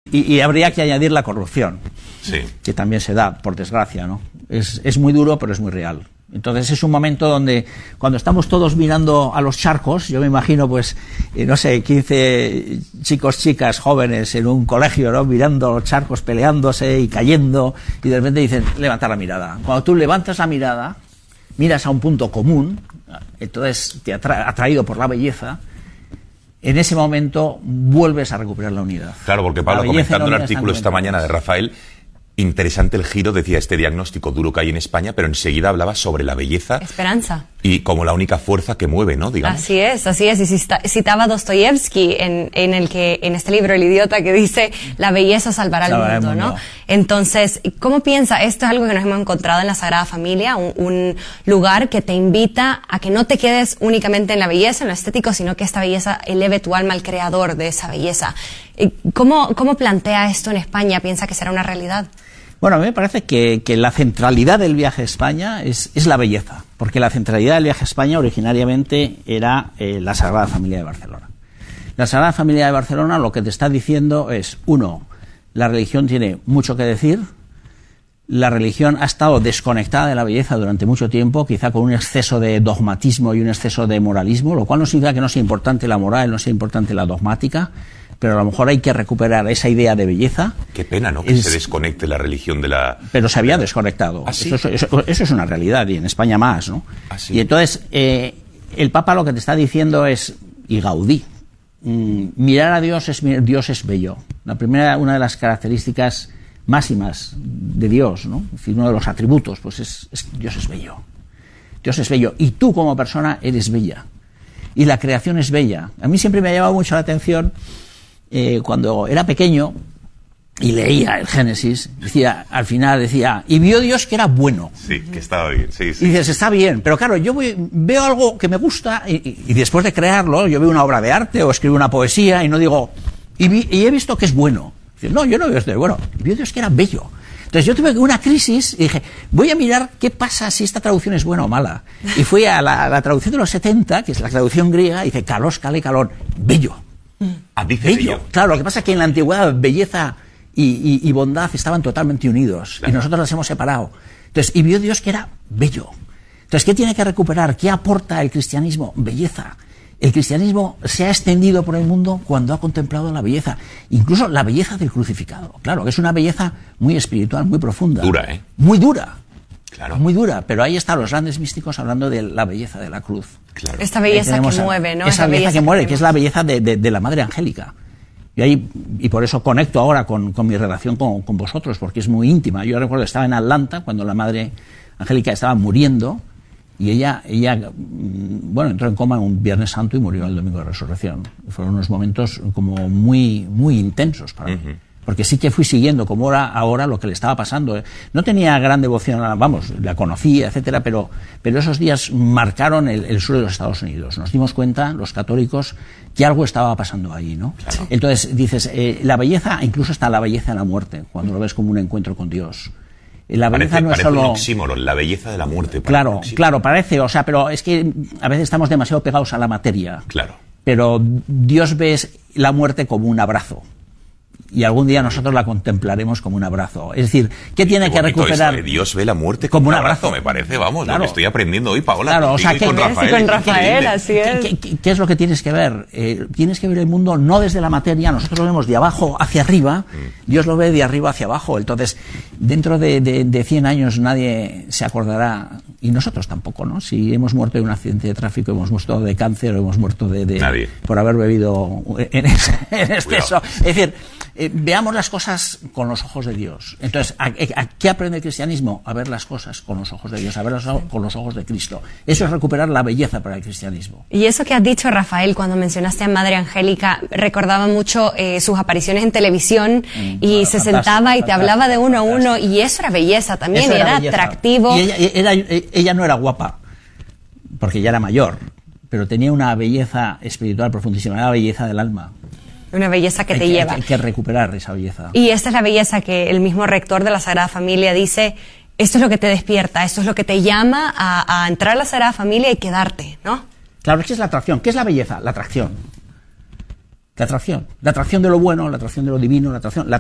Y habría que añadir la corrupción, sí, que también se da, por desgracia, ¿no? Es muy duro, pero es muy real. Entonces es un momento donde, cuando estamos todos mirando a los charcos, yo me imagino, pues, no sé, 15 chicos, chicas, jóvenes en un colegio, ¿no? Mirando los charcos, peleándose y cayendo, y de repente dicen, levanta la mirada. Cuando tú levantas la mirada, miras a un punto común, entonces te atraído por la belleza, en ese momento vuelves a recuperar la unidad. Claro, porque Pablo, comentando un artículo esta mañana de Rafael, interesante el giro, decía este diagnóstico duro que hay en España, pero enseguida hablaba sobre la belleza. Esperanza. Y como la única fuerza que mueve, ¿no? Digamos. Así es. Y citaba a Dostoyevsky en este libro, El idiota, que dice, la belleza salvará al mundo, ¿no? Entonces, ¿cómo piensa? Esto es algo que nos hemos encontrado en la Sagrada Familia, un lugar que te invita a que no te quedes únicamente en la belleza, en lo estético, sino que esta belleza eleve tu alma al creador de esa belleza. ¿Cómo plantea esto en España? ¿Piensa que será una realidad? Bueno, a mí me parece que la centralidad del viaje a España es la belleza, porque la centralidad del viaje a España originariamente era la Sagrada Familia de Barcelona. La Sagrada Familia de Barcelona lo que te está diciendo es, uno, la religión tiene mucho que decir, la religión ha estado desconectada de la belleza durante mucho tiempo, quizá con un exceso de dogmatismo y un exceso de moralismo, lo cual no significa que no sea importante la moral, no sea importante la dogmática, pero a lo mejor hay que recuperar esa idea de belleza. Qué pena, ¿no? Que se desconecte la religión de la... Pero se había desconectado. ¿Ah, sí? Eso es una realidad, y en España más, ¿no? ¿Ah, sí? Y entonces, el Papa lo que te está diciendo es, y Gaudí, mirar a Dios es bello. Una de las características máximas de Dios, ¿no? Es decir, uno de los atributos, pues Dios es bello. Dios es bello, y tú como persona eres bella. Y la creación es bella. A mí siempre me ha llamado mucho la atención... cuando era pequeño y leía el Génesis, al final decía, y vio Dios que era bueno. Sí, que estaba bien, sí. Y dices, está bien, pero claro, yo veo algo que me gusta y después de crearlo, yo veo una obra de arte o escribo una poesía y no digo, y he visto que es bueno. Dices, no, yo no veo esto, bueno, vio Dios que era bello. Entonces yo tuve una crisis y dije, voy a mirar qué pasa si esta traducción es buena o mala. Y fui a la traducción de los 70, que es la traducción griega, y dice, kalos, kale, kalon, bello. Dice bello. Claro, lo que pasa es que en la antigüedad belleza y bondad estaban totalmente unidos, claro, y nosotros las hemos separado. Entonces, y vio Dios que era bello. Entonces, ¿qué tiene que recuperar? ¿Qué aporta el cristianismo? Belleza. El cristianismo se ha extendido por el mundo cuando ha contemplado la belleza, incluso la belleza del crucificado. Claro, que es una belleza muy espiritual, muy profunda. Dura, ¿eh? Muy dura. Claro. Muy dura, pero ahí están los grandes místicos hablando de la belleza de la cruz. Claro. Esta belleza que mueve, ¿no? Esa belleza que mueve, que es la belleza de la Madre Angélica. Y por eso conecto ahora con mi relación con vosotros, porque es muy íntima. Yo recuerdo que estaba en Atlanta cuando la Madre Angélica estaba muriendo, y ella entró en coma un Viernes Santo y murió el Domingo de Resurrección. Fueron unos momentos como muy, muy intensos para mí. Porque sí que fui siguiendo como era ahora lo que le estaba pasando. No tenía gran devoción, la conocía, etcétera, pero esos días marcaron el sur de los Estados Unidos. Nos dimos cuenta, los católicos, que algo estaba pasando ahí, ¿no? Claro. Entonces dices, la belleza, incluso está la belleza en la muerte, cuando lo ves como un encuentro con Dios. La belleza no es solo... un oxímoron, la belleza de la muerte. Claro, parece, pero es que a veces estamos demasiado pegados a la materia. Claro. Pero Dios ve la muerte como un abrazo. Y algún día nosotros la contemplaremos como un abrazo. Es decir, ¿qué tiene que recuperar? Esto, Dios ve la muerte como un abrazo, me parece, vamos, claro, lo que estoy aprendiendo hoy, Paola. Claro, con Rafael, así es. ¿Qué es lo que tienes que ver? Tienes que ver el mundo no desde la materia, nosotros lo vemos de abajo hacia arriba, Dios lo ve de arriba hacia abajo. Entonces, dentro de 100 años nadie se acordará, y nosotros tampoco, ¿no? Si hemos muerto de un accidente de tráfico, hemos muerto de cáncer, o hemos muerto por haber bebido en exceso. Es decir, veamos las cosas con los ojos de Dios. Entonces, ¿a qué aprende el cristianismo? A ver las cosas con los ojos de Dios, a verlas con los ojos de Cristo. Eso es recuperar la belleza para el cristianismo. Y eso que has dicho, Rafael, cuando mencionaste a Madre Angélica, recordaba mucho sus apariciones en televisión, y se sentaba y te hablaba de uno a uno, y eso era belleza también, y era atractivo. Y ella no era guapa, porque ya era mayor, pero tenía una belleza espiritual profundísima, una belleza del alma. Una belleza que te lleva. Hay que recuperar esa belleza. Y esta es la belleza que el mismo rector de la Sagrada Familia dice, esto es lo que te despierta, esto es lo que te llama a entrar a la Sagrada Familia y quedarte, ¿no? Claro, es que es la atracción. ¿Qué es la belleza? La atracción. La atracción de lo bueno, la atracción de lo divino, la